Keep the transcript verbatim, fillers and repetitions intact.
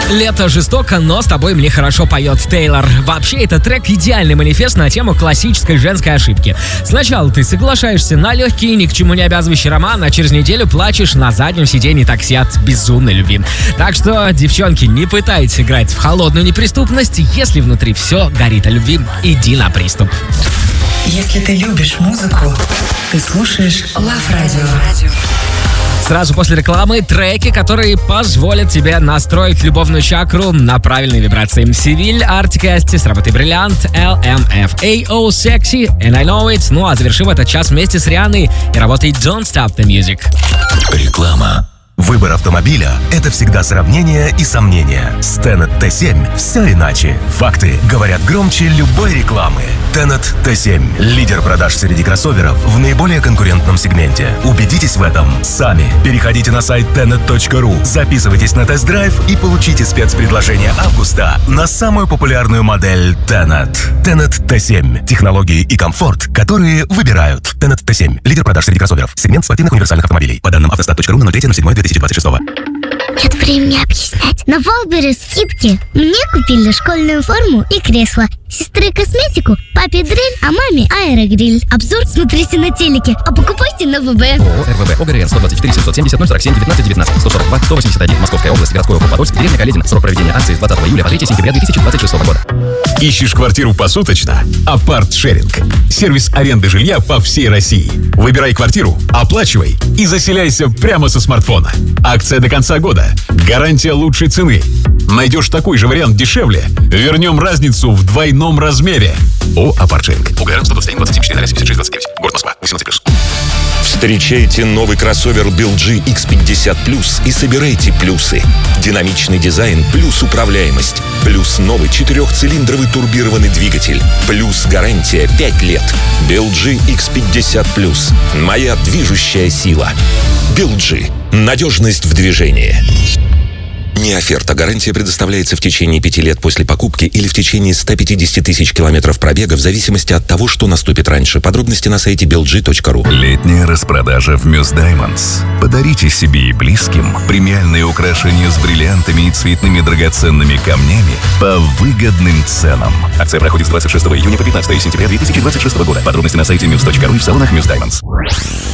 Лето жестоко, но с тобой мне хорошо поет Тейлор. Вообще, это трек идеальный манифест на тему классической женской ошибки. Сначала ты соглашаешься на легкий, ни к чему не обязывающий роман, а через неделю плачешь на заднем сиденье такси от безумной любви. Так что, девчонки, не пытайтесь играть в холодную неприступность. Если внутри все горит от любви, иди на приступ. Если ты любишь музыку, ты слушаешь Love Radio. Сразу после рекламы треки, которые позволят тебе настроить любовную чакру на правильные вибрации. Севиль, Артик и Асти с работой Бриллиант, эл эм эф, эй о, Sexy, and I Know It. Ну а завершив этот час вместе с Рианой и работой Don't Stop the Music. Реклама. Выбор автомобиля – это всегда сравнение и сомнения. С Tenet ти семь все иначе. Факты говорят громче любой рекламы. Tenet ти семь – лидер продаж среди кроссоверов в наиболее конкурентном сегменте. Убедитесь в этом сами. Переходите на сайт tenet точка ру, записывайтесь на тест-драйв и получите спецпредложение августа на самую популярную модель Tenet. Tenet ти семь – технологии и комфорт, которые выбирают. Tenet ти семь – лидер продаж среди кроссоверов. Сегмент спортивных универсальных автомобилей. По данным автостат точка ру на ноль три ноль семь две тысячи двадцать шесть. Нет времени объяснять. На Валбере скидки. Мне купили школьную форму и кресло. Сестре косметику, папе дрель, а маме аэрогриль. Обзор смотрите на телеке, а покупайте на ВБ. ООО РВБ ОГРН сто двадцать четыре семьсот семьдесят ноль сорок семь девятнадцать девятнадцать сто сорок два сто восемьдесят один Московская область, городской округ Подольск, деревня Каледина. Срок проведения акции с двадцатого июля по третьего сентября две тысячи двадцать шестого года. Ищешь квартиру посуточно? Апарт-шеринг. Сервис аренды жилья по всей России. Выбирай квартиру, оплачивай и заселяйся прямо со смартфона. Акция до конца года. Гарантия лучшей цены. Найдешь такой же вариант дешевле? Вернем разницу в двойном размере. О, Апарт-шеринг. ОГРН сто двадцать один двадцать семь четыре семьдесят шесть двадцать девять. Город Москва. восемнадцать плюс. Встречайте новый кроссовер би эл джи икс пятьдесят плюс и собирайте плюсы. Динамичный дизайн плюс управляемость. Плюс новый четырехцилиндровый турбированный двигатель. Плюс гарантия пять лет. би эл джи икс пятьдесят плюс. Моя движущая сила. би эл джи. Надежность в движении. Не оферта. Гарантия предоставляется в течение пяти лет после покупки или в течение ста пятидесяти тысяч километров пробега в зависимости от того, что наступит раньше. Подробности на сайте би эл джи точка ру. Летняя распродажа в Muse Diamonds. Подарите себе и близким премиальные украшения с бриллиантами и цветными драгоценными камнями по выгодным ценам. Акция проходит с двадцать шестого июня по пятнадцатого сентября две тысячи двадцать шестого года. Подробности на сайте muse точка ру и в салонах Muse Diamonds.